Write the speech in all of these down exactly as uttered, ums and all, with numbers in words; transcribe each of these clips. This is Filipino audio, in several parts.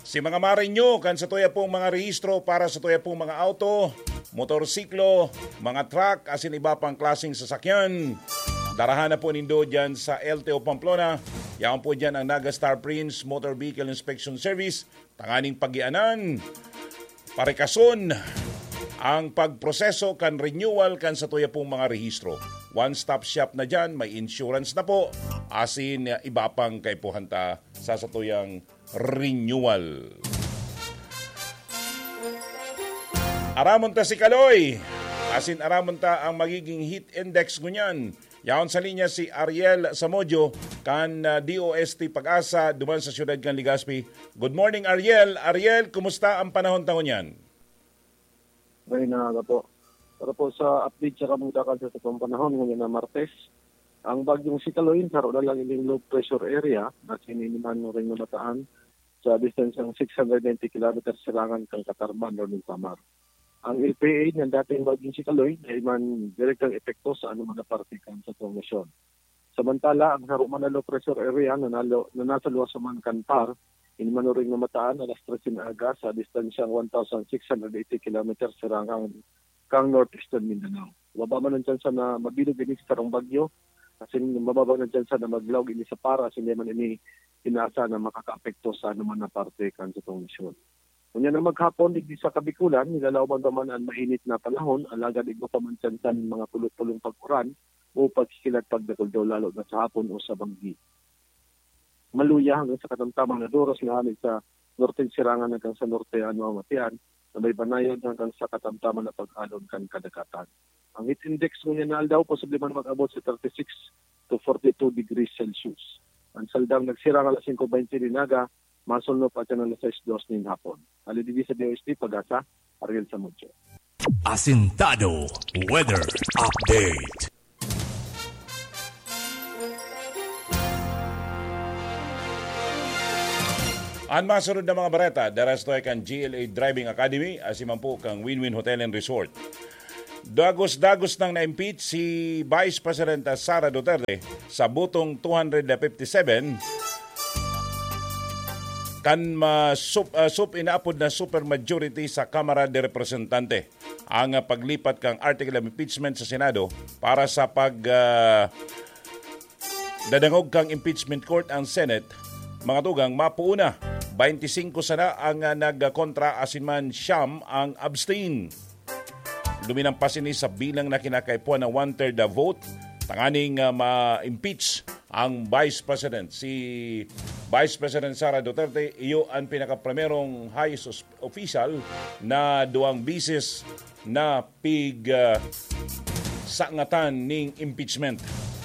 Si mga marinyo kan sa tuya pong mga rehistro para sa tuya pong mga auto, motorsiklo, mga truck, asin iba pang klaseng sasakyan. Darahan na po nindo dyan sa L T O Pamplona. Yan po dyan ang Naga Star Prince Motor Vehicle Inspection Service. Tanganing pagianan, parekason, ang pagproseso kan renewal kan sa tuya pong mga rehistro. One-stop shop na dyan, may insurance na po. Asin iba pang kaipuhanta sa satuyang renewal. Aramon ta si Kaloy. Asin aramon ta ang magiging heat index ngunyan. Yaon sa linya si Ariel Samodio kan uh, D O S T Pag-asa duman sa siyudad kan Legazpi. Good morning Ariel. Ariel, kumusta ang panahon taon yan? May naga po. Para po sa update sa kamudakan sa itong panahon ngayon na Martes, ang bagyong si Kaloy karoon na lang ining low pressure area na sininiman mo rin mataan sa distansyang six hundred ninety kilometers silangan kang Katarban o ng Samar. Ang L P A ng dating bagyong si Kaloy ay man direktang epekto sa anumang partikan sa promotion. Samantala, ang haruman na low pressure area na, nalo, na nasa luwas sa Kanpar, inimano rin mataan alas tres na aga sa distansyang one thousand six hundred eighty kilometers silangan kang northeastern Mindanao. Waba man ang tsansa na mabilog ini sa karong bagyo, kasi mababa ng tsansa na maglawg ini sa para, kasi naman ini inasa na makaka-apekto sa anuman na parte kan sa promotion. Kunya na maghapon, digdi sa Kabikulan, nilalawan pa man ang mainit na panahon, alagad igwa pa man tsansan mga pulong-pulong pag-uran o pagkikilat pagdakuldaw lalo na sa hapon o sa banggi. Maluya hanggang sa katamtamang na doros na halig sa norteng sirangan hanggang sa norte ano matian, na may banayad hanggang sa katamtamang na pag-alon kan kadagatan. Ang heat index ngunyan na aldaw, posible man mag-abot sa thirty-six to forty-two degrees Celsius. Ang saldang nagsirang alas five twenty Naga, masunod pa dyan alas six dos nin hapon. Alidigi sa D O S T Pag-asa, Ariel Samudio. Asintado Weather Update. Ang masunod na mga bareta, darastoy kang G L A Driving Academy, asiman po kang Win-Win Hotel and Resort. Dagos-dagos nang na-impeach si Vice President Sara Duterte sa butong two fifty-seven kan ma-sup, uh, sup inaapod na supermajority sa Kamara de Representante. Ang uh, paglipat kang article of impeachment sa Senado para sa pag uh, dadangog kang impeachment court ang Senate, mga tugang mapuuna. twenty-five sana ang uh, nagkontra asinman siyam ang abstain. Luminampas ini sa bilang na kinakaipuan ng one-third vote. Tanganing uh, ma-impeach ang Vice President. Si Vice President Sara Duterte, iyo ang pinakaprimerong highest official na duwang bisis na pig uh, sangatan ning impeachment.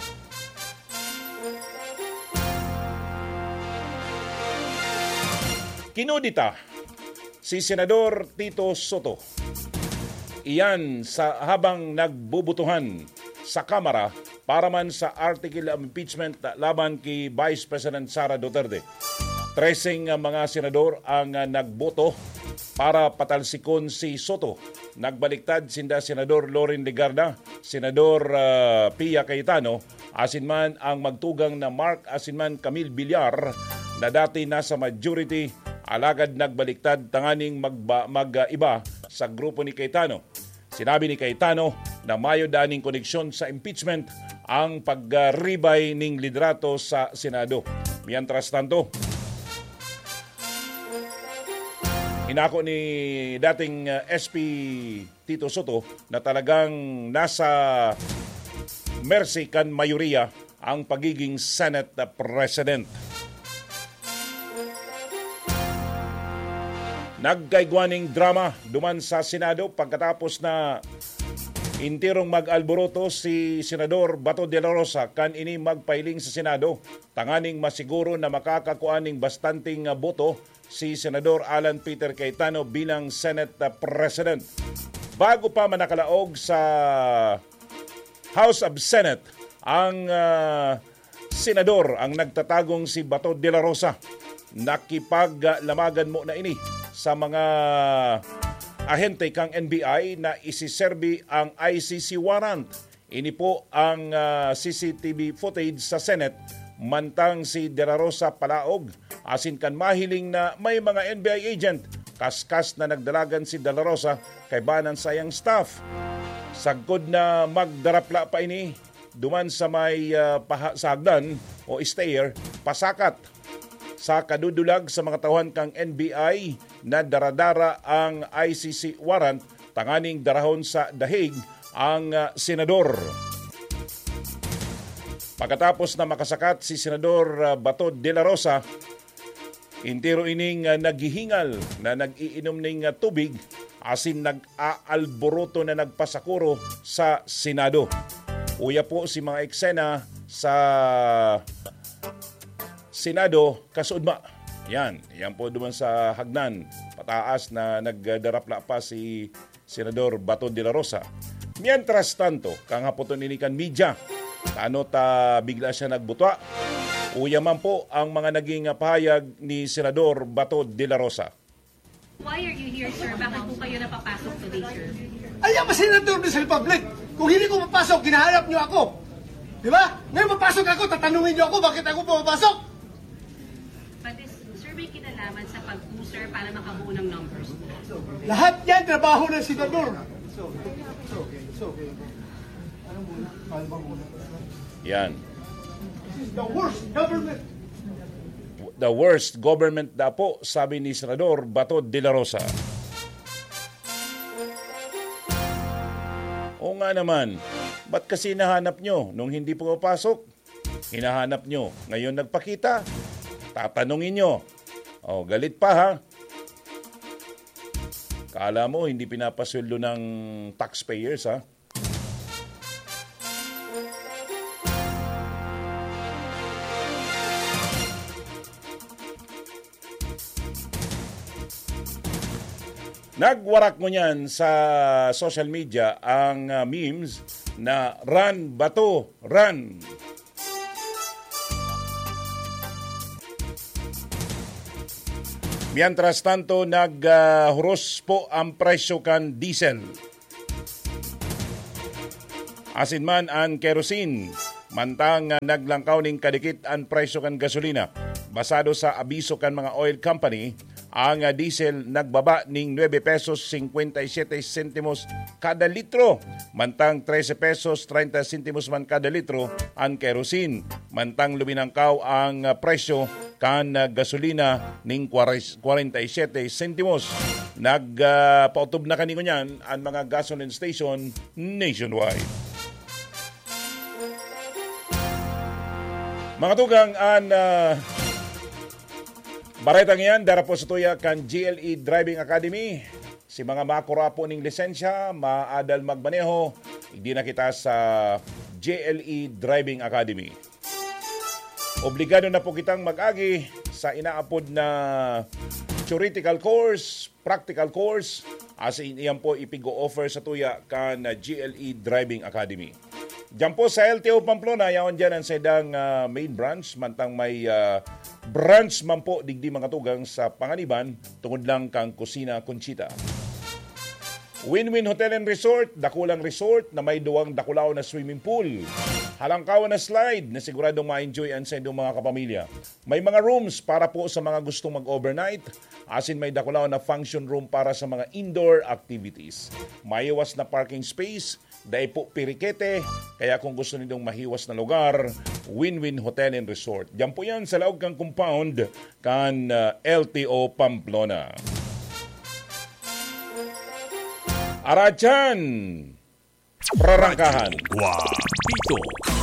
Kinudita si Senador Tito Soto. Iyan sa habang nagbubutuhan sa Kamara para man sa article of impeachment laban kay Vice President Sara Duterte. Treseng mga senador ang nagboto para patalsikon si Soto. Nagbaliktad sinda Senador Loren Legarda, Senador uh, Pia Cayetano, asinman ang magtugang na Mark asinman Camille Villar na dati nasa majority, alagad nagbaliktad tanganing magba, mag-iba sa grupo ni Cayetano. Sinabi ni Cayetano na mayo daning koneksyon sa impeachment ang pag-ribay ning liderato sa Senado. Mientras tanto, inako ni dating S P Tito Soto na talagang nasa mercy kan mayoriya ang pagiging Senate President. Nagkaigwaning drama duman sa Senado pagkatapos na intirong mag-alboroto si Senador Bato de la Rosa kan ini magpailing sa Senado. Tanganing masiguro na makakakuaning bastanting boto si Senador Alan Peter Cayetano bilang Senate President. Bago pa manakalaog sa House of Senate, ang uh, senador ang nagtatagong si Bato de la Rosa. Nakipaglamagan mo na ini sa mga ahente kang N B I na isiserbi ang I C C warrant. Ini po ang uh, C C T V footage sa Senate mantang si De La Rosa palaog asin kan mahiling na may mga N B I agent kaskas na nagdalagan si De La Rosa kay banan sayang staff. Sagkod na magdarapla pa ini duman sa may uh, paha, sa hagdan o stair pasakat sa kadudulag sa mga tawhan kang N B I na daradara ang I C C warrant tanganing darahon sa dahig ang uh, senador. Pagkatapos na makasakat si Senador uh, Bato de la Rosa, intiro ining uh, naghihingal na nag-iinom ng uh, tubig asin nag-aalboroto na nagpasakuro sa Senado. Uya po si mga eksena sa Senado kasudma. Yan, yan po duman sa hagnan. Pataas na nagdarapla pa si Senador Bato de la Rosa. Mientras tanto, kang hapoton inikan media, ano ta bigla siya nagbutwa. Uya man po ang mga naging pahayag ni Senador Bato de la Rosa. Why are you here, sir? Bakit po kayo napapasok today, sir? Ay, ang senador sa Republic. Kung hindi ko mapasok, ginahanap niyo ako. Di ba? Ngayon mapasok ako, tatanungin niyo ako bakit ako pumapasok. But is, sir, may kinalaman sa pag-user para makabuo ng numbers? Lahat yan, trabaho ng senador. Yan. This is the worst government. The worst government na po, sabi ni Senador Bato de la Rosa. O nga naman, ba't kasi hinahanap nyo nung hindi pumapasok? Hinahanap nyo, ngayon nagpakita. Tatanungin nyo. O, galit pa ha? Kala mo, hindi pinapasweldo ng taxpayers ha? Nagwarak mo niyan sa social media ang uh, memes na run, bato, run. Mientras tanto, naghuros uh, po ang presyo kan diesel. Asin man ang kerosene, mantang uh, naglangkaw ning kadikit ang presyo kan gasolina. Basado sa abiso kan mga oil company, ang uh, diesel nagbaba ning nine pesos fifty-seven centimos kada litro, mantang thirteen pesos thirty centimos man kada litro ang kerosene, mantang luminangkaw ang uh, presyo kan uh, gasolina ning forty-seven centimos. Nagpautob uh, na kanino niyan ang mga gasoline station nationwide. Mga tugang ang uh, baretang yan, dara po sa tuya kan G L E Driving Academy. Si mga makura po ning lisensya, maadal magmaneho, hindi na kita sa G L E Driving Academy. Obligado na po kitang mag-agi sa inaapod na theoretical course, practical course, as in iyan po ipigo-offer sa tuya kan G L E Driving Academy. Diyan po sa L T O Pamplona, yaon dyan ang sedang uh, main branch, mantang may uh, branch man po digdi mga tugang sa Panganiban, tungod lang kang Kusina Conchita. Win-Win Hotel and Resort, dakulang resort na may duwang dakulaw na swimming pool. Halangkaw na slide na siguradong ma-enjoy ang sa inyong mga kapamilya. May mga rooms para po sa mga gustong mag-overnight, asin may dakulaw na function room para sa mga indoor activities. Maiwas na parking space, dahil po pirikete, kaya kung gusto ninyong mahiwas na lugar, Win-Win Hotel and Resort. Diyan po yan sa laog kang compound kan uh, L T O Pamplona. Arachan, prarangkahan. Guapito.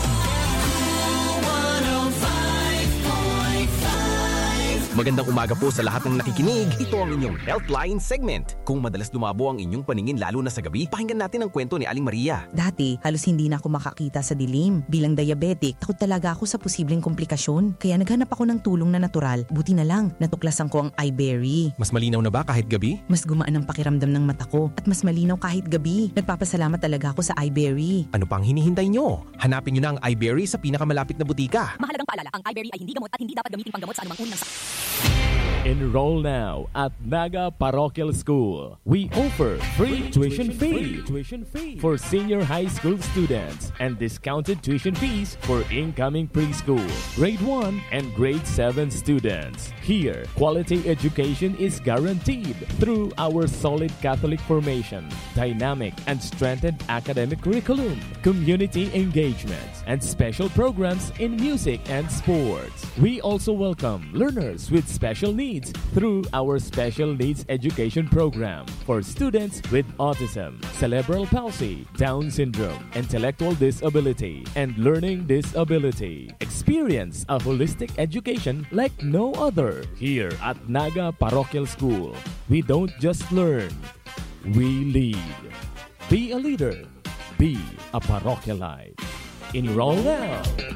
Magandang umaga po sa lahat ng nakikinig. Ito ang inyong Healthline segment. Kung madalas lumabo ang inyong paningin lalo na sa gabi, pakinggan natin ang kwento ni Aling Maria. Dati, halos hindi na ako makakita sa dilim. Bilang diabetic, takot talaga ako sa posibleng komplikasyon. Kaya naghanap ako ng tulong na natural. Buti na lang, natuklasan ko ang iBerry. Mas malinaw na ba kahit gabi? Mas gumaan ang pakiramdam ng mata ko at mas malinaw kahit gabi. Nagpapasalamat talaga ako sa iBerry. Ano pang hinihintay nyo? Hanapin nyo na ang iBerry sa pinakamalapit na butika. Mahalagang paalala, ang iBerry ay hindi gamot at hindi dapat gamitin panggamot sa anumang uri ng sakit. Enroll now at Naga Parochial School. We offer free tuition fee for senior high school students and discounted tuition fees for incoming preschool, grade one, and grade seven students. Here, quality education is guaranteed through our solid Catholic formation, dynamic and strengthened academic curriculum, community engagements, and special programs in music and sports. We also welcome learners with special needs through our Special Needs Education Program for students with autism, cerebral palsy, Down syndrome, intellectual disability, and learning disability. Experience a holistic education like no other here at Naga Parochial School. We don't just learn, we lead. Be a leader. Be a parochialite. Enroll now